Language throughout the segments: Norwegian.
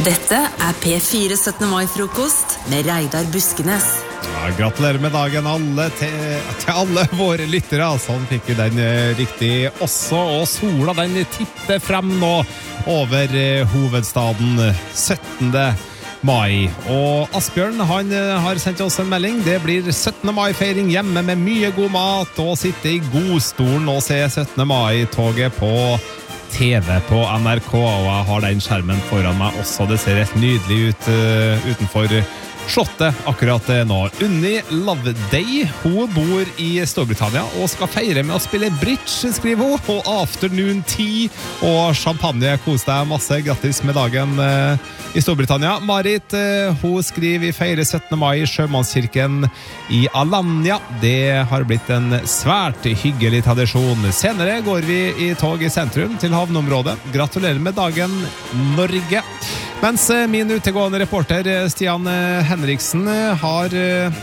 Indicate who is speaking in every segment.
Speaker 1: Dette P4 17. mai-frokost med Reidar Buskenes.
Speaker 2: Ja, gratulerer med dagen til alle våre lyttere. Sånn fikk vi den riktig også. Og sola den tipper frem nå over hovedstaden 17. mai. Og Asbjørn han har sendt oss en melding. Det blir 17. mai-feiring hjemme med mye god mat og sitte i godstolen og se 17. mai-toget på TV på NRK, og jeg har den skjermen foran meg også. Det ser helt nydelig ut utenfor slottet akkurat nå. Unni Loveday, hun bor i Storbritannia og skal feire med å spille bridge, skriver hun, og afternoon tea og champagne. Kos deg masse, grattis med dagen i Storbritannia. Marit, hun skriver i feire 17. mai i Sjømannskirken i Alanya. Det har blitt en svært hyggelig tradisjon. Senere går vi i tog i sentrum til havneområdet. Gratulerer med dagen, Norge. Mens min utegående reporter Stian Henriksen har...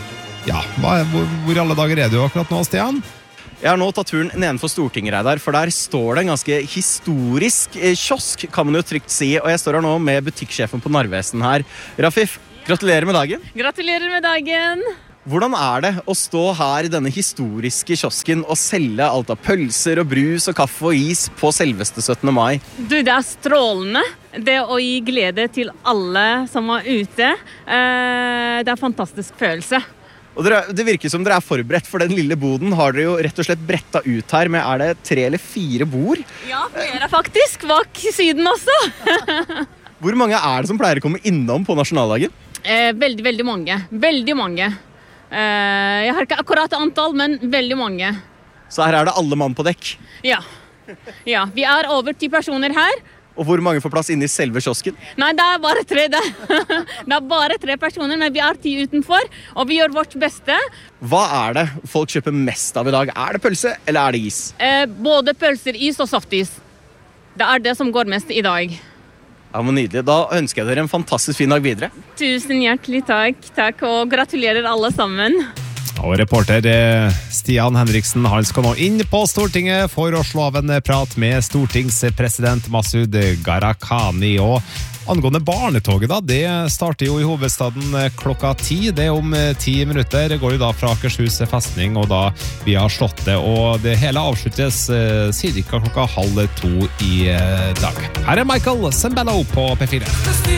Speaker 2: hvor alle dager er du akkurat nå, Stian?
Speaker 3: Jeg har nå tatt turen nedenfor Stortinget, Reidar, for der står det en ganske historisk kiosk, kan man jo trygt si, og jeg står her nå med butikksjefen på Narvesen her. Rafif, gratulerer med dagen.
Speaker 4: Gratulerer med dagen.
Speaker 3: Hvordan er det å stå her i denne historiske kiosken og selge alt av pølser og brus og kaffe og is på selveste 17. mai?
Speaker 4: Du, det er strålende. Det å gi glede til alle som er ute, det er en fantastisk følelse.
Speaker 3: Og det virker som dere er forberedt, for den lille boden har dere jo rett og slett brettet ut her med, er det 3 eller 4 bord?
Speaker 4: Ja, flere faktisk, bak siden også.
Speaker 3: Hvor mange er det som pleier å komme innom på nasjonaldagen?
Speaker 4: Veldig, veldig mange. Veldig mange. Jeg har ikke akkurat antall, men veldig mange.
Speaker 3: Så her er det alle mann på dekk?
Speaker 4: Ja, vi er over 10 personer her.
Speaker 3: Og hvor mange får plass inne i selve kiosken?
Speaker 4: Nei, det er bare 3 der. Det er bare 3 personer, men vi er 10 utenfor, og vi gjør vårt beste.
Speaker 3: Hva er det folk kjøper mest av i dag? Er det pølse, eller er det is?
Speaker 4: Både pølser, is og softis. Det er det som går mest i dag.
Speaker 3: Ja, men nydelig. Da ønsker jeg dere en fantastisk fin dag videre.
Speaker 4: Tusen hjertelig takk, og gratulerer alle sammen.
Speaker 2: Og reporter Stian Henriksen, han skal nå inn på Stortinget for å slå av en prat med stortingspresident Masud Gharahkhani. Og angående barnetoget da, det starter jo i hovedstaden klokka 10. Det om 10 minutter går jo da fra Akershus festning og da via slottet, og det hele avsluttes cirka klokka 1:30 i dag. Her er Michael Sembello på P4.